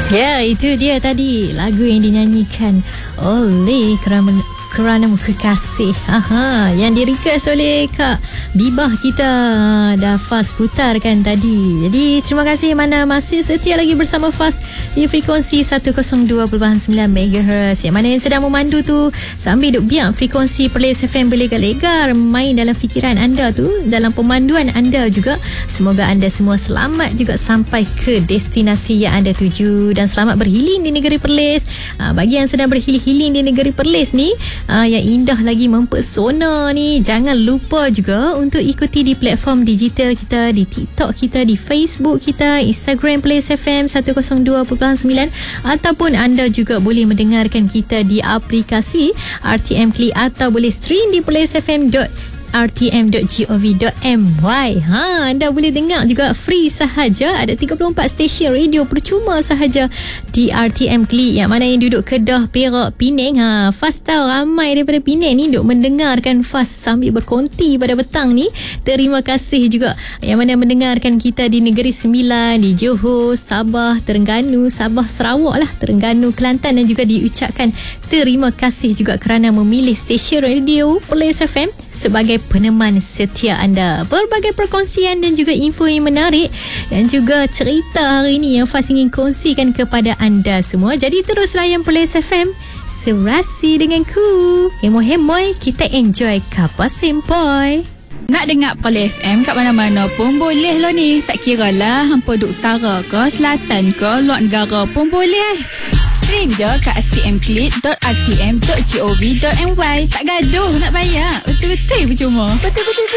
Ya, itu dia tadi lagu yang dinyanyikan oleh Kerana Kekasih. Yang di request oleh Kak Bibah kita, dah Faz putarkan tadi. Jadi terima kasih mana masih setia lagi bersama Faz di frekuensi 102.9 MHz. Yang mana yang sedang memandu tu sambil duk biar frekuensi Perlis FM berlegar-legar main dalam fikiran anda tu, dalam pemanduan anda juga. Semoga anda semua selamat juga sampai ke destinasi yang anda tuju dan selamat berhealing di negeri Perlis. Bagi yang sedang berhealing di negeri Perlis ni, yang indah lagi mempesona ni, jangan lupa juga untuk ikuti di platform digital kita, di TikTok kita, di Facebook kita, Instagram Perlis FM 102.9, ataupun anda juga boleh mendengarkan kita di aplikasi RTM Klik atau boleh stream di perlisfm.rtm.gov.my. Anda boleh dengar juga free sahaja. Ada 34 stesen radio percuma sahaja di RTM Klik, yang mana yang duduk Kedah, Perak, Penang. Faz tahu ramai daripada Penang ni duk mendengarkan Faz sambil berkonti pada petang ni. Terima kasih juga yang mana mendengarkan kita di Negeri Sembilan, di Johor, Sabah, Terengganu, Sabah, Sarawak lah, Terengganu, Kelantan, dan juga diucapkan terima kasih juga kerana memilih stesen radio Perlis FM sebagai peneman setia anda. Berbagai perkongsian dan juga info yang menarik dan juga cerita hari ini yang Faz ingin kongsikan kepada anda semua. Jadi terus layan Perlis FM, serasi denganku. Hemoy-hemoy, kita enjoy kapas sempoi. Nak dengar Perlis FM kat mana-mana pun boleh lah ni. Tak kira lah hampa duk utara ke, selatan ke, luar negara pun boleh. Stream je kat rtmklik.rtm.gov.my. Tak gaduh nak bayar. Betul-betul percuma. Betul-betul.